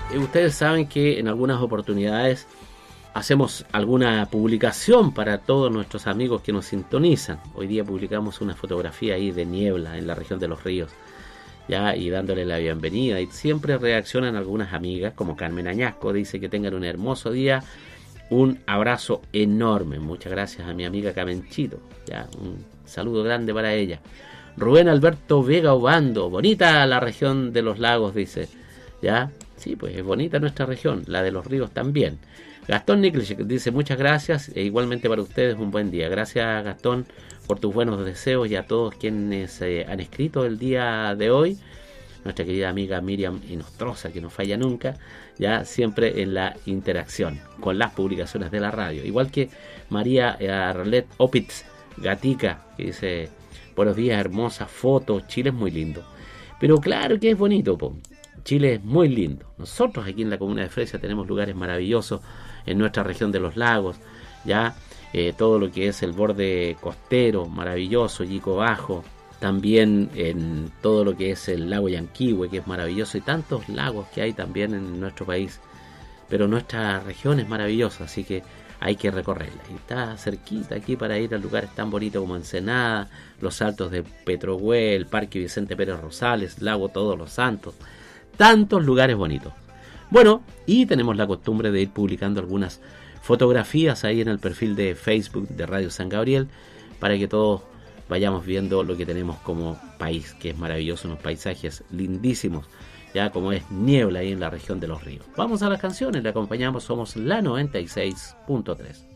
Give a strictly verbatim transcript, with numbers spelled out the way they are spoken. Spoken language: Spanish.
eh, ustedes saben que en algunas oportunidades hacemos alguna publicación para todos nuestros amigos que nos sintonizan. Hoy día publicamos una fotografía ahí de niebla en la región de Los Ríos, ya, y dándole la bienvenida, y siempre reaccionan algunas amigas, como Carmen Añasco, dice que tengan un hermoso día, un abrazo enorme, muchas gracias a mi amiga Camenchito, ya, un saludo grande para ella. Rubén Alberto Vega Obando, bonita la región de los lagos, dice, ya, sí, pues es bonita nuestra región, la de Los Ríos también. Gastón Niklic dice muchas gracias, e igualmente para ustedes un buen día. Gracias, Gastón, por tus buenos deseos, y a todos quienes eh, han escrito el día de hoy. Nuestra querida amiga Miriam Inostroza, que no falla nunca, ya siempre en la interacción con las publicaciones de la radio. Igual que María eh, Arlet Opitz Gatica, que dice, buenos días, hermosa foto, Chile es muy lindo. Pero claro que es bonito, po. Chile es muy lindo. Nosotros aquí en la comuna de Fresia tenemos lugares maravillosos en nuestra región de los lagos, ya eh, todo lo que es el borde costero, maravilloso, Yico Bajo, también en todo lo que es el lago Yanquihue, que es maravilloso, y tantos lagos que hay también en nuestro país, pero nuestra región es maravillosa, así que hay que recorrerla, y está cerquita aquí para ir a lugares tan bonitos como Ensenada, los Altos de Petrohue, el Parque Vicente Pérez Rosales, Lago Todos los Santos, tantos lugares bonitos. Bueno, y tenemos la costumbre de ir publicando algunas fotografías ahí en el perfil de Facebook de Radio San Gabriel, para que todos vayamos viendo lo que tenemos como país, que es maravilloso, unos paisajes lindísimos, ya como es niebla ahí en la región de Los Ríos. Vamos a las canciones, le acompañamos, somos la noventa y seis punto tres.